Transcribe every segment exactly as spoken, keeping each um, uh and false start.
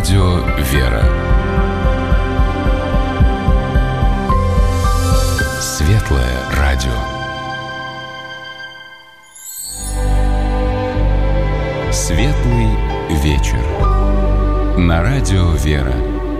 радио «Вера». Светлое радио. Светлый вечер. На радио «Вера».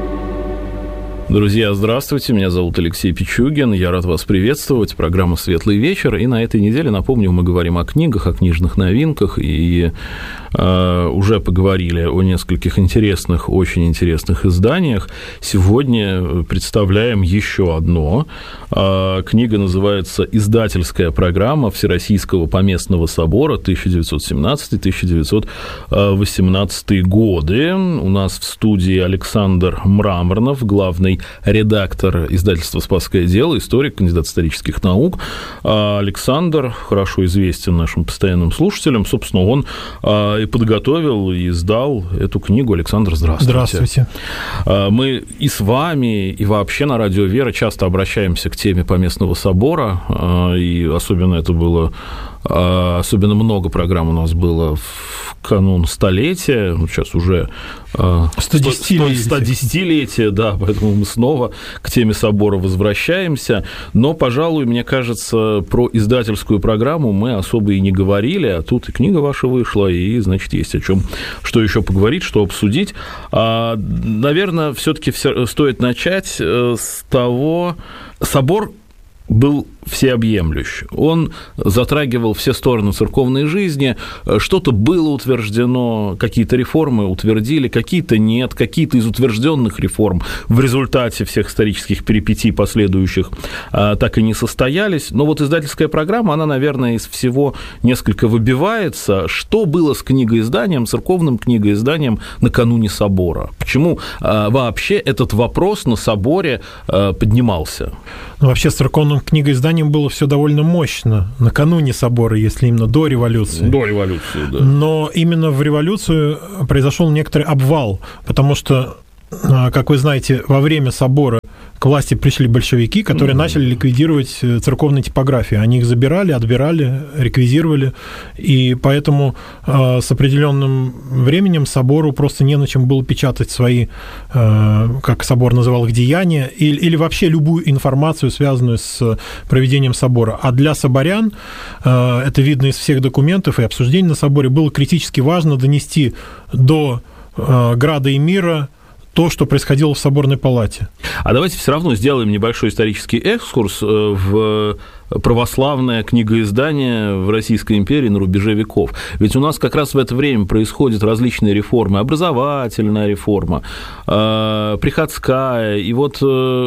Друзья, здравствуйте, меня зовут Алексей Пичугин, я рад вас приветствовать, программа «Светлый вечер», и на этой неделе, напомню, мы говорим о книгах, о книжных новинках, и э, уже поговорили о нескольких интересных, очень интересных изданиях. Сегодня представляем еще одно. Э, книга называется «Издательская программа Всероссийского поместного собора тысяча девятьсот семнадцатый — тысяча девятьсот восемнадцатый годы». У нас в студии Александр Мраморнов, главный редактор издательства «Спасское дело», историк, кандидат исторических наук. Александр хорошо известен нашим постоянным слушателям. Собственно, он и подготовил, и издал эту книгу. Александр, здравствуйте. Здравствуйте. Мы и с вами, и вообще на радио «Вера» часто обращаемся к теме Поместного собора, и особенно это было... Особенно много программ у нас было в канун столетия, сейчас уже сто десятилетия, да, поэтому мы снова к теме собора возвращаемся. Но, пожалуй, мне кажется, про издательскую программу мы особо и не говорили, а тут и книга ваша вышла, и, значит, есть о чем, что еще поговорить, что обсудить. А, наверное, все-таки стоит начать с того, собор был всеобъемлющий. Он затрагивал все стороны церковной жизни, что-то было утверждено, какие-то реформы утвердили, какие-то нет, какие-то из утвержденных реформ в результате всех исторических перипетий последующих так и не состоялись. Но вот издательская программа, она, наверное, из всего несколько выбивается. Что было с книгоизданием, церковным книгоизданием накануне собора? Почему вообще этот вопрос на соборе поднимался? Ну, вообще, с церковным книгоизданием было все довольно мощно накануне собора, если именно до революции. До революции, да. Но именно в революцию произошел некоторый обвал, потому что, как вы знаете, во время собора к власти пришли большевики, которые mm-hmm. начали ликвидировать церковные типографии. Они их забирали, отбирали, реквизировали, и поэтому э, с определенным временем собору просто не на чем было печатать свои, э, как собор называл их, деяния, или, или вообще любую информацию, связанную с проведением собора. А для соборян, э, это видно из всех документов и обсуждений на соборе, было критически важно донести до э, града и мира то, что происходило в соборной палате. А давайте все равно сделаем небольшой исторический экскурс в православное книгоиздание в Российской империи на рубеже веков. Ведь у нас как раз в это время происходят различные реформы. Образовательная реформа, приходская, и вот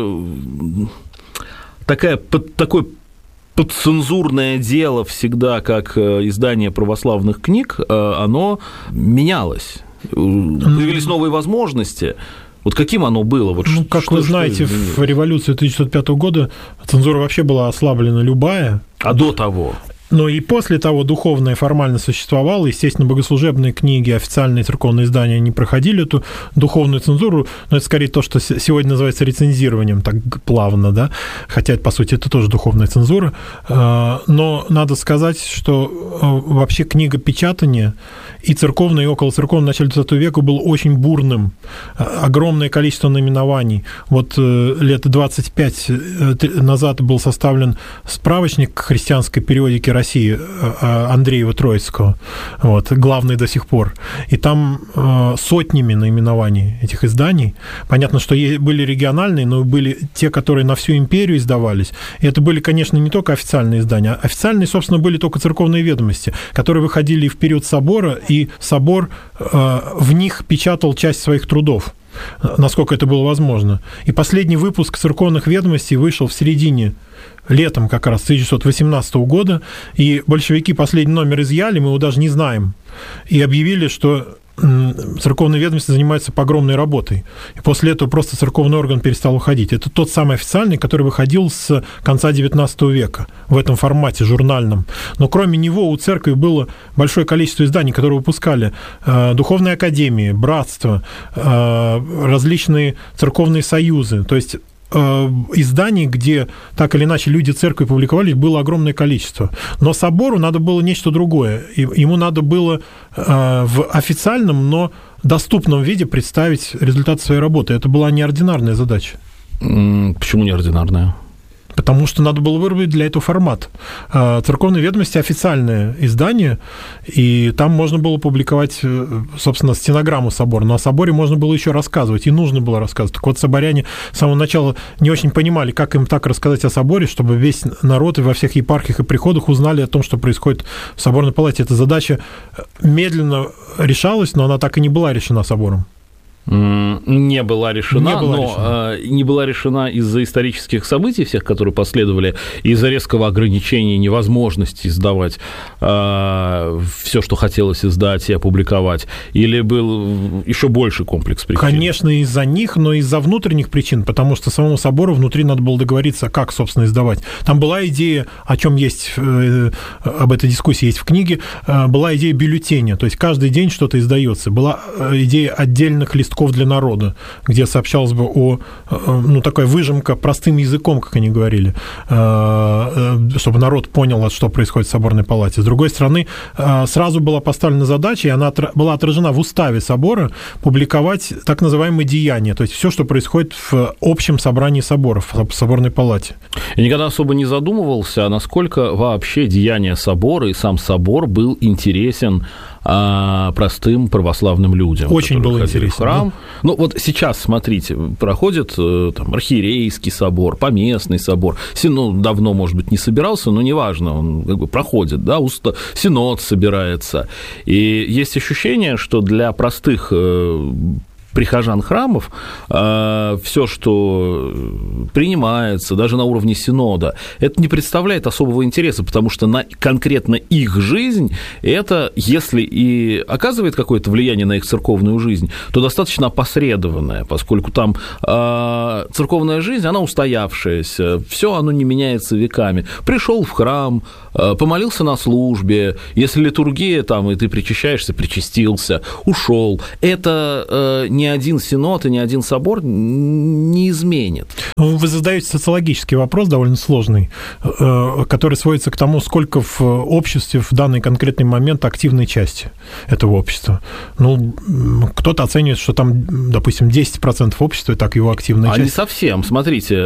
такая, такой подцензурное дело всегда, как издание православных книг, оно менялось. Появились новые возможности. Вот каким оно было? Вот ну, что, как что, вы знаете, в революцию тысяча девятьсот пятого года цензура вообще была ослаблена любая. А до того? Но и после того духовное формально существовало. Естественно, богослужебные книги, официальные церковные издания не проходили эту духовную цензуру, но это скорее то, что сегодня называется рецензированием, так плавно, да, хотя, по сути, это тоже духовная цензура. Но надо сказать, что вообще книгопечатание и церковное, и околоцерковное в начале двадцатого века было очень бурным. Огромное количество наименований. Вот лет двадцать пять назад был составлен справочник христианской периодики России Андреева-Троицкого, вот, главный до сих пор. И там э, сотнями наименований этих изданий. Понятно, что были региональные, но были те, которые на всю империю издавались. И это были, конечно, не только официальные издания. Официальные, собственно, были только церковные ведомости, которые выходили в период собора, и собор э, в них печатал часть своих трудов, насколько это было возможно. И последний выпуск церковных ведомостей вышел в середине, летом как раз тысяча девятьсот восемнадцатого года, и большевики последний номер изъяли, мы его даже не знаем, и объявили, что церковные ведомости занимаются погромной работой. И после этого просто церковный орган перестал выходить. Это тот самый официальный, который выходил с конца девятнадцатого века в этом формате журнальном. Но кроме него у церкви было большое количество изданий, которые выпускали э, духовные академии, братства, э, различные церковные союзы. То есть изданий, где так или иначе люди церкви публиковались, было огромное количество. Но собору надо было нечто другое. Ему надо было в официальном, но доступном виде представить результат своей работы. Это была неординарная задача. Почему неординарная? Потому что надо было выработать для этого формат. «Церковные ведомости» – официальное издание, и там можно было публиковать, собственно, стенограмму собора. Но о соборе можно было еще рассказывать, и нужно было рассказывать. Так вот, соборяне с самого начала не очень понимали, как им так рассказать о соборе, чтобы весь народ и во всех епархиях и приходах узнали о том, что происходит в соборной палате. Эта задача медленно решалась, но она так и не была решена собором. Не была решена, не была но решена. не была решена из-за исторических событий всех, которые последовали, из-за резкого ограничения, невозможности издавать э, все, что хотелось издать и опубликовать, или был еще больше комплекс причин? Конечно, из-за них, но из-за внутренних причин, потому что самому собору внутри надо было договориться, как, собственно, издавать. Там была идея, о чем есть, э, об этой дискуссии есть в книге, э, была идея бюллетеня, то есть каждый день что-то издается. Была идея отдельных листков для народа, где сообщалось бы о, ну, такая выжимка простым языком, как они говорили, чтобы народ понял, что происходит в соборной палате. С другой стороны, сразу была поставлена задача, и она была отражена в уставе собора, публиковать так называемые деяния, то есть все, что происходит в общем собрании соборов, в соборной палате. Я никогда особо не задумывался, насколько вообще деяния собора и сам собор был интересен а, простым православным людям. Очень был интересен. В храм. Да. Ну, вот сейчас, смотрите, проходит там архиерейский собор, поместный собор. Синод давно, может быть, не собирался, но неважно, он как бы проходит, да, уста... синод собирается. И есть ощущение, что для простых прихожан храмов э, все, что принимается, даже на уровне синода, это не представляет особого интереса, потому что на конкретно их жизнь это, если и оказывает какое-то влияние на их церковную жизнь, то достаточно опосредованное, поскольку там э, церковная жизнь, она устоявшаяся, все оно не меняется веками. Пришел в храм, э, помолился на службе, если литургия там, и ты причащаешься, причастился, ушел. Это э, не ни один синод и ни один собор не изменит. Вы задаете социологический вопрос, довольно сложный, который сводится к тому, сколько в обществе в данный конкретный момент активной части этого общества. Ну, кто-то оценивает, что там, допустим, десять процентов общества, так его активная часть. А не совсем. Смотрите,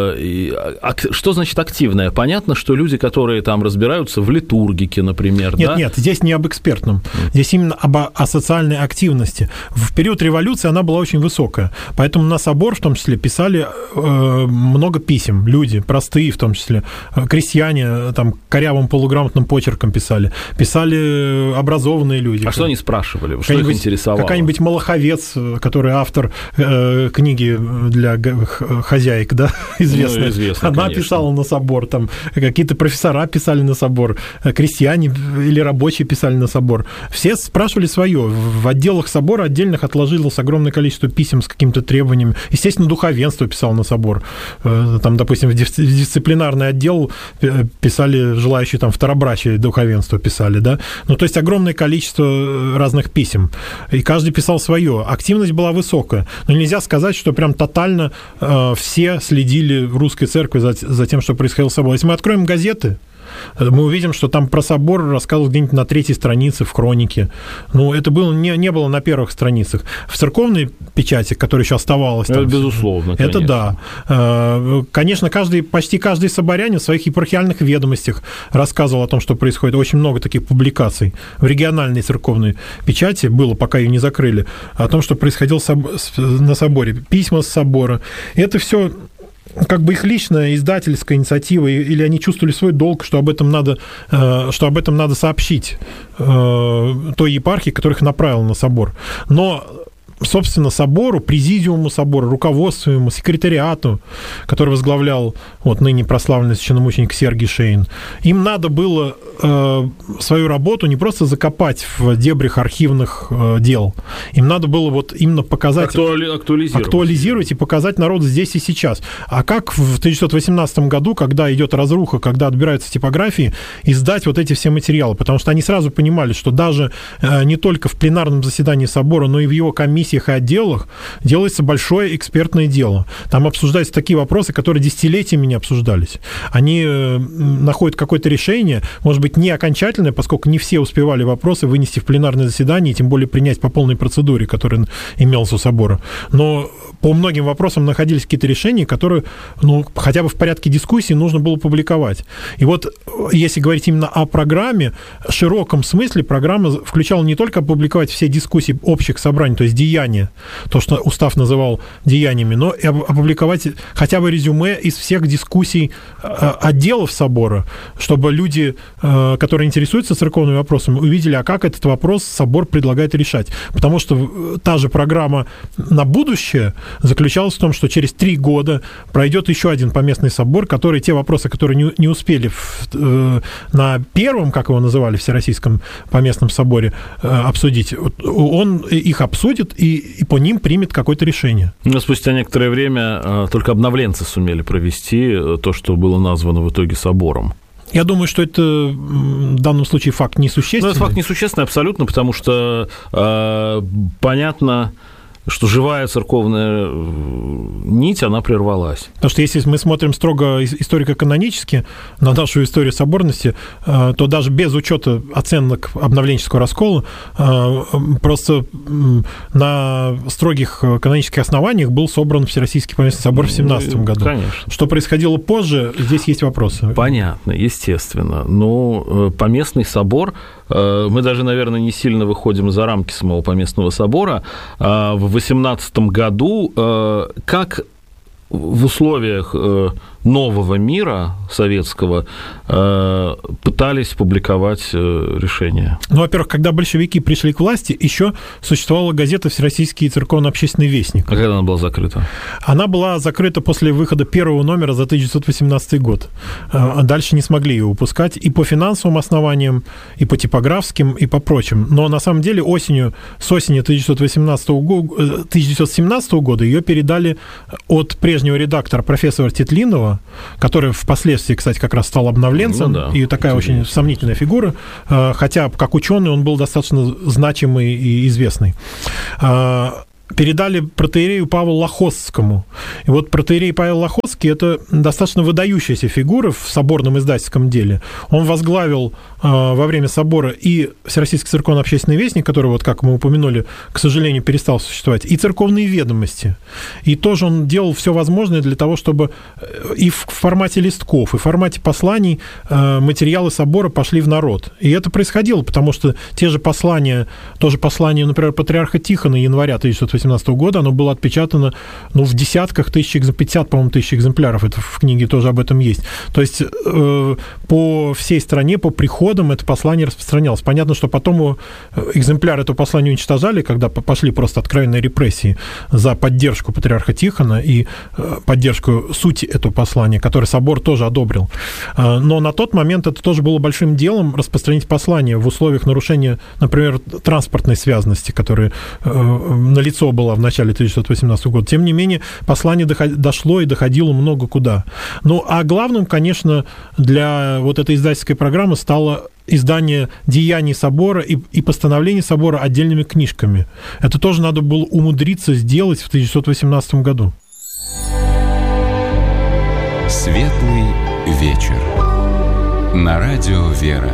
что значит активная? Понятно, что люди, которые там разбираются в литургике, например. Нет, да? нет, здесь не об экспертном. Здесь именно об, о социальной активности. В период революции она была очень высокая. Поэтому на собор, в том числе, писали э, много писем. Люди, простые, в том числе. Крестьяне, там, корявым полуграмотным почерком писали. Писали образованные люди. А что они спрашивали? Что их интересовало? Какая-нибудь Малаховец, который автор э, книги для хозяек, да, известная. Ну, известно, она конечно. Писала на собор. Там, какие-то профессора писали на собор. Крестьяне или рабочие писали на собор. Все спрашивали свое. В отделах собора отдельных отложилось огромное количество писем с какими-то требованиями. Естественно, духовенство писало на собор. Там, допустим, в дисциплинарный отдел писали желающие, там, второбрачие духовенство писали, да. Ну, то есть огромное количество разных писем. И каждый писал свое. Активность была высокая. Но нельзя сказать, что прям тотально э, все следили в русской церкви за, за тем, что происходило с собой. Если мы откроем газеты, мы увидим, что там про собор рассказывал где-нибудь на третьей странице в хронике. Ну, это было, не, не было на первых страницах. В церковной печати, которая еще оставалась... Это там, безусловно, это конечно. Да. Конечно, каждый, почти каждый соборянин в своих епархиальных ведомостях рассказывал о том, что происходит. Очень много таких публикаций в региональной церковной печати было, пока ее не закрыли, о том, что происходило на соборе. Письма с собора. Это все... как бы их личная издательская инициатива, или они чувствовали свой долг, что об этом надо, что об этом надо сообщить той епархии, которых направил на собор. Но, собственно, собору, президиуму собора, руководству ему, секретариату, который возглавлял вот ныне прославленный священномученик Сергий Шейн, им надо было э, свою работу не просто закопать в дебрях архивных э, дел, им надо было вот именно показать... Актуали, актуализировать. Актуализировать и показать народу здесь и сейчас. А как в тысяча девятьсот восемнадцатом году, когда идет разруха, когда отбираются типографии, издать вот эти все материалы? Потому что они сразу понимали, что даже э, не только в пленарном заседании собора, но и в его комиссии комиссиях и отделах делается большое экспертное дело. Там обсуждаются такие вопросы, которые десятилетиями не обсуждались. Они находят какое-то решение, может быть, не окончательное, поскольку не все успевали вопросы вынести в пленарное заседание, и тем более принять по полной процедуре, которая имелась у собора. Но по многим вопросам находились какие-то решения, которые, ну, хотя бы в порядке дискуссии нужно было публиковать. И вот, если говорить именно о программе, в широком смысле программа включала не только опубликовать все дискуссии общих собраний, то есть деяния, то, что устав называл деяниями, но и опубликовать хотя бы резюме из всех дискуссий отделов собора, чтобы люди, которые интересуются церковными вопросами, увидели, а как этот вопрос собор предлагает решать. Потому что та же программа на будущее заключалась в том, что через три года пройдет еще один поместный собор, который те вопросы, которые не, не успели в, э, на первом, как его называли, Всероссийском поместном соборе э, обсудить, он их обсудит и, и по ним примет какое-то решение. Но спустя некоторое время э, только обновленцы сумели провести то, что было названо в итоге собором. Я думаю, что это в данном случае факт несущественный. Ну, это факт несущественный абсолютно, потому что э, понятно, что живая церковная нить, она прервалась. Потому что если мы смотрим строго историко-канонически на нашу историю соборности, то даже без учета оценок обновленческого раскола, просто на строгих канонических основаниях был собран Всероссийский поместный собор в семнадцатом году. Конечно. Что происходило позже, здесь есть вопросы. Понятно, естественно. Но поместный собор, мы даже, наверное, не сильно выходим за рамки самого поместного собора, в восемнадцатом году, как в условиях нового мира советского пытались публиковать решения? Ну, во-первых, когда большевики пришли к власти, еще существовала газета «Всероссийский церковно-общественный вестник». А когда она была закрыта? Она была закрыта после выхода первого номера за тысяча девятьсот восемнадцатый год. Дальше не смогли ее выпускать и по финансовым основаниям, и по типографским, и по прочим. Но на самом деле осенью, с осени тысяча девятьсот семнадцатого года ее передали от прежнего редактора профессора Тетлинова, который впоследствии, кстати, как раз стал обновленцем, ну, да, и такая интересно. Очень сомнительная фигура, хотя как ученый он был достаточно значимый и известный. Передали протоиерею Павлу Лохозскому. И вот протоиерей Павел Лохозский – это достаточно выдающаяся фигура в соборном издательском деле. Он возглавил э, во время собора и Всероссийский церковно-общественный вестник, который, вот как мы упомянули, к сожалению, перестал существовать, и церковные ведомости. И тоже он делал все возможное для того, чтобы и в формате листков, и в формате посланий э, материалы собора пошли в народ. И это происходило, потому что те же послания, тоже послание, например, патриарха Тихона января тысяча девятьсот восемнадцатого года, оно было отпечатано, ну, в десятках тысяч, пятьдесят, по-моему, тысяч экземпляров, это в книге тоже об этом есть. То есть э, по всей стране, по приходам это послание распространялось. Понятно, что потом его, экземпляры этого послания уничтожали, когда пошли просто откровенные репрессии за поддержку патриарха Тихона и э, поддержку сути этого послания, которое собор тоже одобрил. Э, но на тот момент это тоже было большим делом распространить послание в условиях нарушения, например, транспортной связности, которая э, налицо была в начале тысяча девятьсот восемнадцатого года. Тем не менее, послание дошло и доходило много куда. Ну, а главным, конечно, для вот этой издательской программы стало издание деяний собора и, и постановлений собора отдельными книжками. Это тоже надо было умудриться сделать в тысяча девятьсот восемнадцатом году. Светлый вечер. На радио «Вера».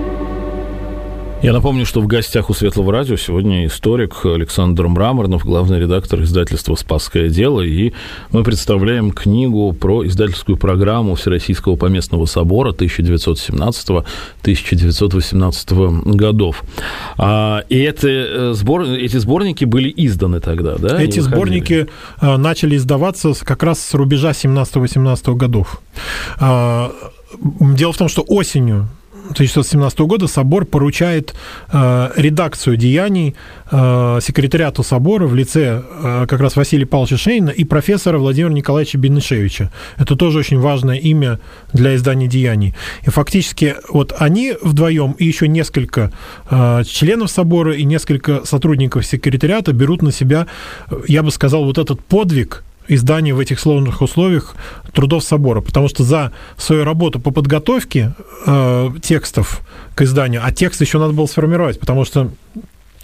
Я напомню, что в гостях у Светлого радио сегодня историк Александр Мраморнов, главный редактор издательства «Спасское дело», и мы представляем книгу про издательскую программу Всероссийского поместного собора тысяча девятьсот семнадцатого — тысяча девятьсот восемнадцатого годов. И это сбор... эти сборники были изданы тогда, да? Эти сборники начали издаваться как раз с рубежа семнадцатого-восемнадцатого годов. Дело в том, что осенью тысяча девятьсот семнадцатого года собор поручает э, редакцию деяний э, секретариату собора в лице э, как раз Василия Павловича Шейна и профессора Владимира Николаевича Бенышевича. Это тоже очень важное имя для издания деяний. И фактически вот они вдвоем и еще несколько э, членов собора и несколько сотрудников секретариата берут на себя, я бы сказал, вот этот подвиг издание в этих сложных условиях трудов собора, потому что за свою работу по подготовке э, текстов к изданию, а текст еще надо было сформировать, потому что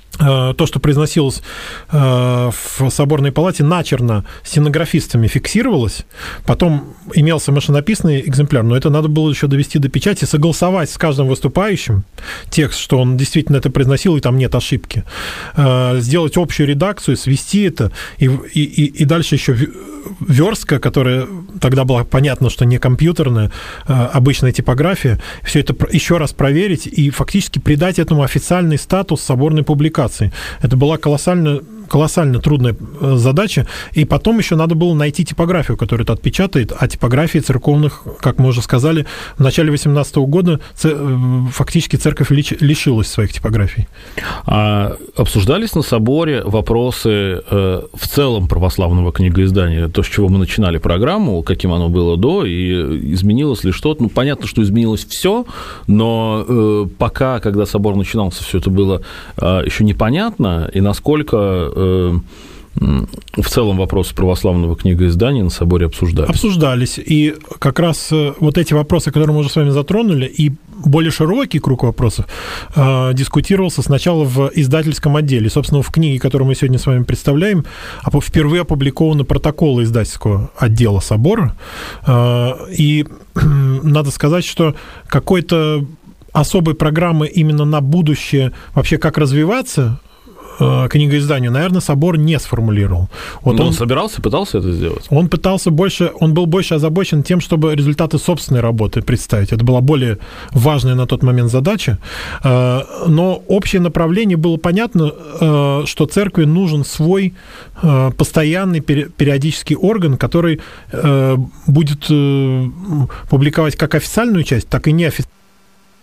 то, что произносилось в Соборной палате, начерно стенографистами фиксировалось, потом имелся машинописный экземпляр, но это надо было еще довести до печати, согласовать с каждым выступающим текст, что он действительно это произносил, и там нет ошибки, сделать общую редакцию, свести это, и, и, и дальше еще верстка, которая тогда была понятно, что не компьютерная, обычная типография, все это еще раз проверить и фактически придать этому официальный статус соборной публикации. Это была колоссально, колоссально трудная задача, и потом еще надо было найти типографию, которая это отпечатает, а типографии церковных, как мы уже сказали, в начале восемнадцатого года фактически церковь лишилась своих типографий. А обсуждались на соборе вопросы в целом православного книгоиздания, то, с чего мы начинали программу, каким оно было до, и изменилось ли что-то? Ну, понятно, что изменилось все, но пока, когда собор начинался, все это было еще непонятно, и насколько в целом вопросы православного книгоиздания на соборе обсуждались. Обсуждались, и как раз вот эти вопросы, которые мы уже с вами затронули, и более широкий круг вопросов э, дискутировался сначала в издательском отделе. Собственно, в книге, которую мы сегодня с вами представляем, впервые опубликованы протоколы издательского отдела собора, э, и э, надо сказать, что какой-то особой программы именно на будущее, вообще как развиваться книгоизданию, наверное, собор не сформулировал. Вот он, он собирался, пытался это сделать? Он пытался больше, он был больше озабочен тем, чтобы результаты собственной работы представить. Это была более важная на тот момент задача. Но общее направление было понятно, что церкви нужен свой постоянный периодический орган, который будет публиковать как официальную часть, так и неофициальную.